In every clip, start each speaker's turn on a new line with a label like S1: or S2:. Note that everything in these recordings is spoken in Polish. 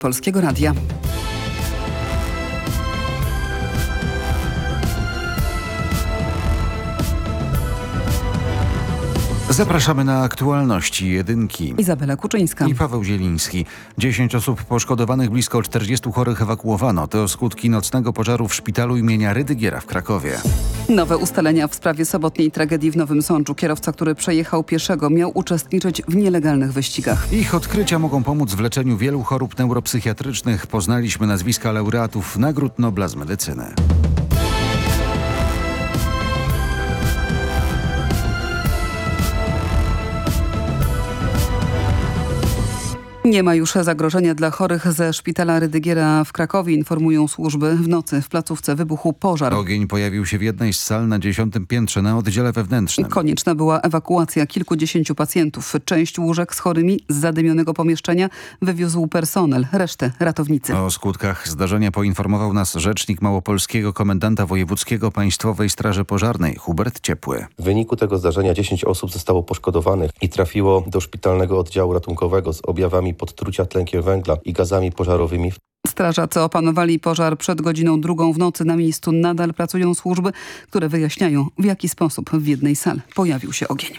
S1: Polskiego Radia.
S2: Zapraszamy na aktualności jedynki.
S1: Izabela Kuczyńska
S2: I Paweł Zieliński. 10 osób poszkodowanych, blisko 40 chorych ewakuowano. To skutki nocnego pożaru w szpitalu imienia Rydygiera w Krakowie.
S1: Nowe ustalenia w sprawie sobotniej tragedii w Nowym Sączu. Kierowca, który przejechał pieszego, miał uczestniczyć w nielegalnych wyścigach.
S2: Ich odkrycia mogą pomóc w leczeniu wielu chorób neuropsychiatrycznych. Poznaliśmy nazwiska laureatów Nagród Nobla z medycyny.
S1: Nie ma już zagrożenia dla chorych ze szpitala Rydygiera w Krakowie, informują służby. W nocy w placówce wybuchł pożar.
S2: Ogień pojawił się w jednej z sal na 10. piętrze na oddziale wewnętrznym.
S1: Konieczna była ewakuacja kilkudziesięciu pacjentów. Część łóżek z chorymi z zadymionego pomieszczenia wywiózł personel, resztę ratownicy.
S2: O skutkach zdarzenia poinformował nas rzecznik małopolskiego komendanta wojewódzkiego Państwowej Straży Pożarnej Hubert Ciepły.
S3: W wyniku tego zdarzenia 10 osób zostało poszkodowanych i trafiło do szpitalnego oddziału ratunkowego z objawami podtrucia tlenkiem węgla i gazami pożarowymi.
S1: Strażacy opanowali pożar przed godziną 2 w nocy. Na miejscu nadal pracują służby, które wyjaśniają, w jaki sposób w jednej sali pojawił się ogień.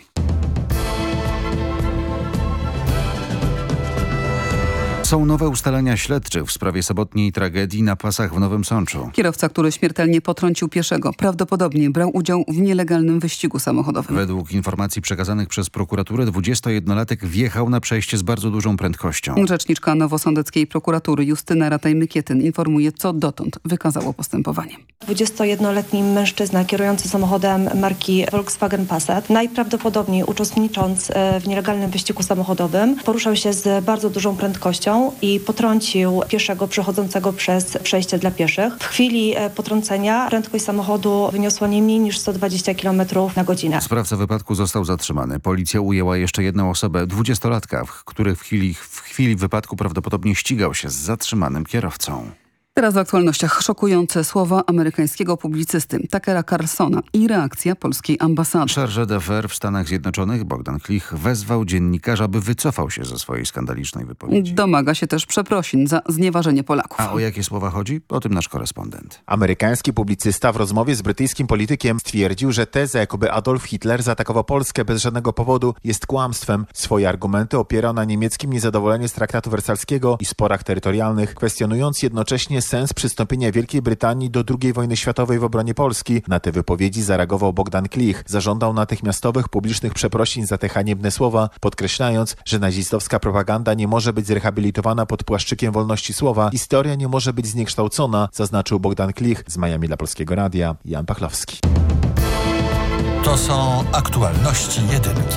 S2: Są nowe ustalenia śledczych w sprawie sobotniej tragedii na pasach w Nowym Sączu.
S1: Kierowca, który śmiertelnie potrącił pieszego, prawdopodobnie brał udział w nielegalnym wyścigu samochodowym.
S2: Według informacji przekazanych przez prokuraturę 21-latek wjechał na przejście z bardzo dużą prędkością.
S1: Rzeczniczka nowosądeckiej prokuratury Justyna Rataj-Mykietyn informuje, co dotąd wykazało postępowanie.
S4: 21-letni mężczyzna kierujący samochodem marki Volkswagen Passat, najprawdopodobniej uczestnicząc w nielegalnym wyścigu samochodowym, poruszał się z bardzo dużą prędkością i potrącił pieszego przechodzącego przez przejście dla pieszych. W chwili potrącenia prędkość samochodu wyniosła nie mniej niż 120 km na godzinę.
S2: Sprawca wypadku został zatrzymany. Policja ujęła jeszcze jedną osobę, 20-latka, który w chwili wypadku prawdopodobnie ścigał się z zatrzymanym kierowcą.
S1: Teraz w aktualnościach szokujące słowa amerykańskiego publicysty Tuckera Carlsona i reakcja polskiej ambasady.
S2: Chargé d'affaires w Stanach Zjednoczonych Bogdan Klich wezwał dziennikarza, by wycofał się ze swojej skandalicznej wypowiedzi.
S1: Domaga się też przeprosin za znieważenie Polaków.
S2: A o jakie słowa chodzi? O tym nasz korespondent.
S5: Amerykański publicysta w rozmowie z brytyjskim politykiem stwierdził, że teza, jakoby Adolf Hitler zaatakował Polskę bez żadnego powodu, jest kłamstwem. Swoje argumenty opierał na niemieckim niezadowoleniu z traktatu wersalskiego i sporach terytorialnych, kwestionując jednocześnie sens przystąpienia Wielkiej Brytanii do II wojny światowej w obronie Polski. Na te wypowiedzi zareagował Bogdan Klich. Zażądał natychmiastowych publicznych przeprosin za te haniebne słowa, podkreślając, że nazistowska propaganda nie może być zrehabilitowana pod płaszczykiem wolności słowa. Historia nie może być zniekształcona, zaznaczył Bogdan Klich. Z Miami dla Polskiego Radia, Jan Pachlowski.
S6: To są aktualności jedynki.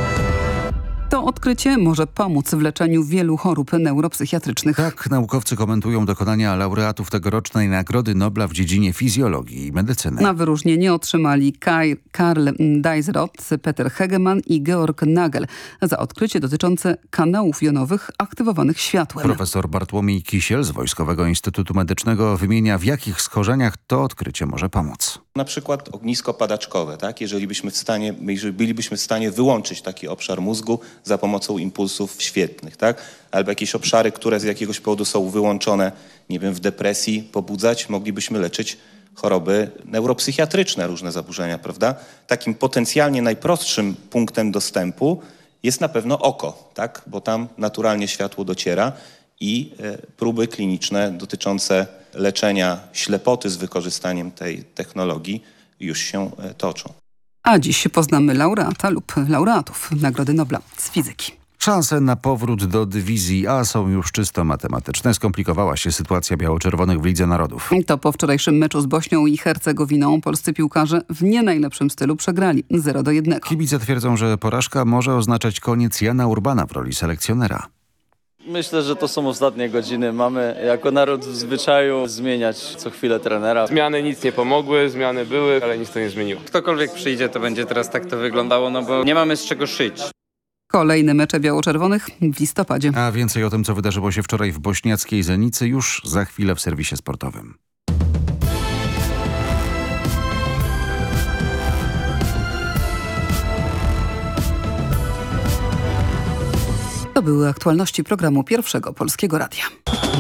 S1: To odkrycie może pomóc w leczeniu wielu chorób neuropsychiatrycznych.
S2: Tak naukowcy komentują dokonania laureatów tegorocznej Nagrody Nobla w dziedzinie fizjologii i medycyny.
S1: Na wyróżnienie otrzymali Karl Deisroth, Peter Hegemann i Georg Nagel za odkrycie dotyczące kanałów jonowych aktywowanych światłem.
S2: Profesor Bartłomiej Kisiel z Wojskowego Instytutu Medycznego wymienia, w jakich schorzeniach to odkrycie może pomóc.
S7: Na przykład ognisko padaczkowe, tak? Jeżeli bylibyśmy w stanie wyłączyć taki obszar mózgu za pomocą impulsów świetlnych, tak? Albo jakieś obszary, które z jakiegoś powodu są wyłączone, nie wiem, w depresji pobudzać, moglibyśmy leczyć choroby neuropsychiatryczne, różne zaburzenia, prawda? Takim potencjalnie najprostszym punktem dostępu jest na pewno oko, tak? Bo tam naturalnie światło dociera i próby kliniczne dotyczące leczenia ślepoty z wykorzystaniem tej technologii już się toczą.
S1: A dziś poznamy laureata lub laureatów Nagrody Nobla z fizyki.
S2: Szanse na powrót do dywizji A są już czysto matematyczne. Skomplikowała się sytuacja biało-czerwonych w Lidze Narodów.
S1: To po wczorajszym meczu z Bośnią i Hercegowiną polscy piłkarze w nie najlepszym stylu przegrali 0-1.
S2: Kibice twierdzą, że porażka może oznaczać koniec Jana Urbana w roli selekcjonera.
S8: Myślę, że to są ostatnie godziny. Mamy jako naród w zwyczaju zmieniać co chwilę trenera.
S9: Zmiany nic nie pomogły, zmiany były, ale nic to nie zmieniło.
S10: Ktokolwiek przyjdzie, to będzie teraz tak to wyglądało, no bo nie mamy z czego szyć.
S1: Kolejne mecze biało-czerwonych w listopadzie.
S2: A więcej o tym, co wydarzyło się wczoraj w bośniackiej Zenicy, już za chwilę w serwisie sportowym.
S1: To były aktualności programu Pierwszego Polskiego Radia.